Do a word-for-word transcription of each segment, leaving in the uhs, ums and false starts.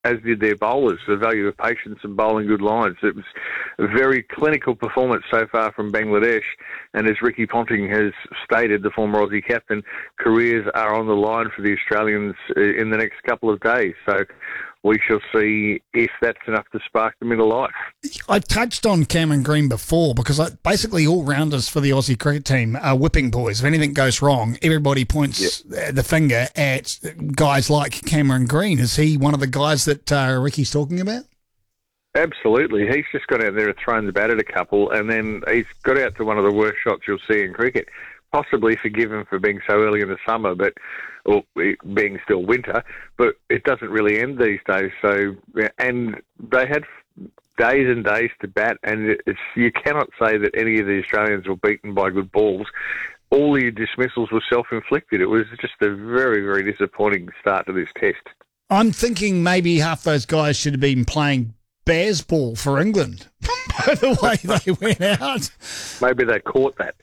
as did their bowlers, the value of patience and bowling good lines. It was a very clinical performance so far from Bangladesh, and as Ricky Ponting has stated, the former Aussie captain, careers are on the line for the Australians in the next couple of days. So we shall see if that's enough to spark them into life. I touched on Cameron Green before because I, basically all rounders for the Aussie cricket team are whipping boys. If anything goes wrong, everybody points yep. the finger at guys like Cameron Green. Is he one of the guys that uh, Ricky's talking about? Absolutely. He's just got out there and thrown the bat at a couple, and then he's got out to one of the worst shots you'll see in cricket. Possibly forgiven for being so early in the summer, but or being still winter, but it doesn't really end these days. So, and they had days and days to bat, and it's, you cannot say that any of the Australians were beaten by good balls. All the dismissals were self-inflicted. It was just a very, very disappointing start to this test. I'm thinking maybe half those guys should have been playing bears ball for England by the way they went out. Maybe they caught that.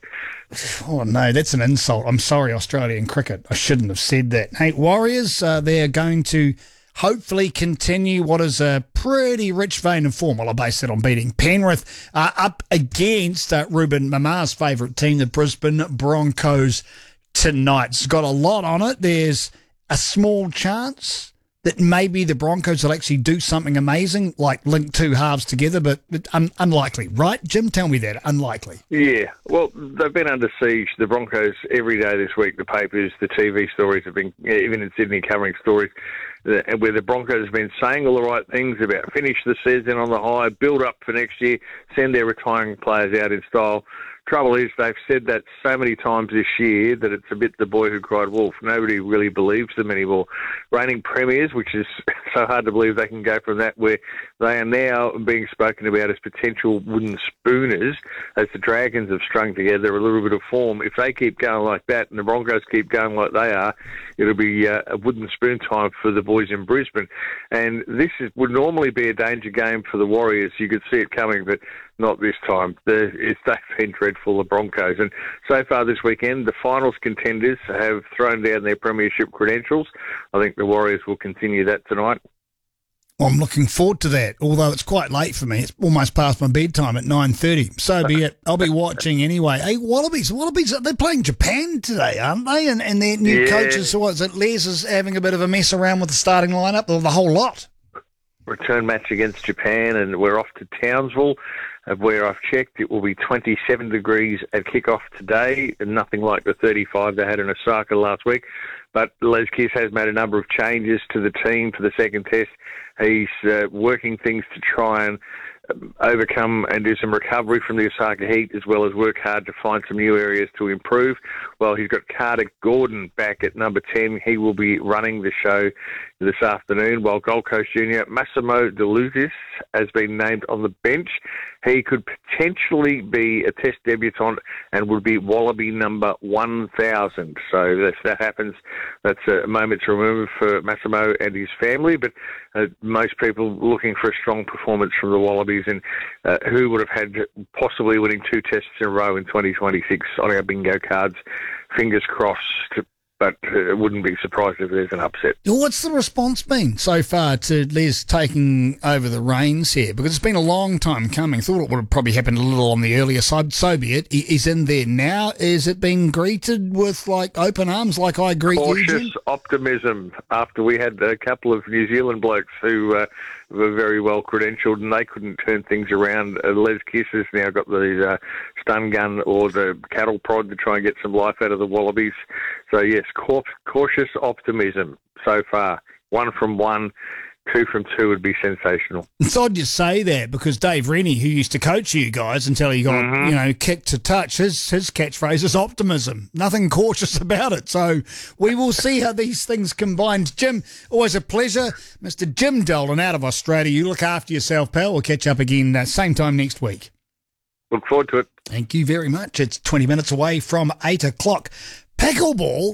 Oh, no, that's an insult. I'm sorry, Australian cricket. I shouldn't have said that. Hey, Warriors, uh, they're going to hopefully continue what is a pretty rich vein of form. Well, I base it on beating Penrith uh, up against uh, Ruben Mamar's favourite team, the Brisbane Broncos, tonight. It's got a lot on it. There's a small chance that maybe the Broncos will actually do something amazing, like link two halves together, but un- unlikely, right? Jim, tell me that. Unlikely. Yeah. Well, they've been under siege. The Broncos, every day this week, the papers, the T V stories have been, even in Sydney, covering stories where the Broncos have been saying all the right things about finish the season on the high, build up for next year, send their retiring players out in style. Trouble is, they've said that so many times this year that it's a bit the boy who cried wolf. Nobody really believes them anymore. Reigning premiers, which is so hard to believe they can go from that, where they are now being spoken about as potential wooden spooners, as the Dragons have strung together a little bit of form. If they keep going like that and the Broncos keep going like they are, it'll be uh, a wooden spoon time for the boys in Brisbane. And this is, would normally be a danger game for the Warriors. You could see it coming, but not this time. The, it's, they've been dreadful, the Broncos. And so far this weekend, the finals contenders have thrown down their premiership credentials. I think the Warriors will continue that tonight. Well, I'm looking forward to that, although it's quite late for me. It's almost past my bedtime at nine thirty. So be it. I'll be watching anyway. Hey, Wallabies, Wallabies, they're playing Japan today, aren't they? And, and their new yeah. coaches, so what is it, Les is having a bit of a mess around with the starting lineup, or the whole lot? Return match against Japan, and we're off to Townsville, where I've checked it will be twenty-seven degrees at kickoff today, and nothing like the thirty-five they had in Osaka last week. But Les Kiss has made a number of changes to the team for the second test. He's uh, working things to try and overcome and do some recovery from the Osaka heat, as well as work hard to find some new areas to improve. Well, he's got Carter Gordon back at number ten. He will be running the show this afternoon, while Gold Coast junior Massimo De Lutis has been named on the bench. He could potentially be a test debutant and would be Wallaby number one thousand. So if that happens, that's a moment to remember for Massimo and his family. But uh, most people looking for a strong performance from the Wallabies, and uh, who would have had possibly winning two tests in a row in twenty twenty-six on our bingo cards. Fingers crossed. But uh, wouldn't be surprised if there's an upset. What's the response been so far to Les taking over the reins here? Because it's been a long time coming. Thought it would have probably happened a little on the earlier side. So be it. He's in there now. Is it being greeted with like open arms like I greet you? Cautious optimism after we had a couple of New Zealand blokes who uh, were very well credentialed and they couldn't turn things around. Uh, Les Kiss has now got the uh, stun gun or the cattle prod to try and get some life out of the Wallabies. So, yes, cautious optimism so far. One from one, two from two would be sensational. It's odd you say that because Dave Rennie, who used to coach you guys until he got, mm-hmm. you know, kicked to touch, his, his catchphrase is optimism. Nothing cautious about it. So we will see how these things combine. Jim, always a pleasure. Mister Jim Delden out of Australia. You look after yourself, pal. We'll catch up again uh, same time next week. Look forward to it. Thank you very much. It's twenty minutes away from eight o'clock. Pickleball?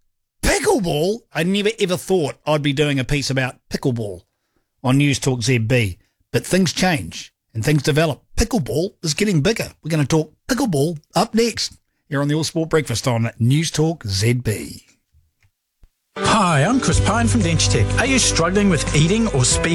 Pickleball? I never ever thought I'd be doing a piece about pickleball on News Talk Z B. But things change and things develop. Pickleball is getting bigger. We're going to talk pickleball up next here on the All Sport Breakfast on News Talk Z B. Hi, I'm Chris Pine from Dentutech. Are you struggling with eating or speaking